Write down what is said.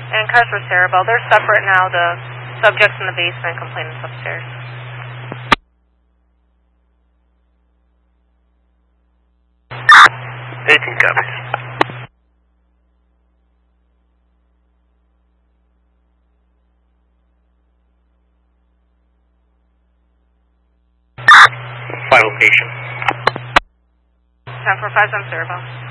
And cars for Cerebell. They're separate now. The subjects in the basement, complainants upstairs. Copies. Final patient. 1045 on Cerebell.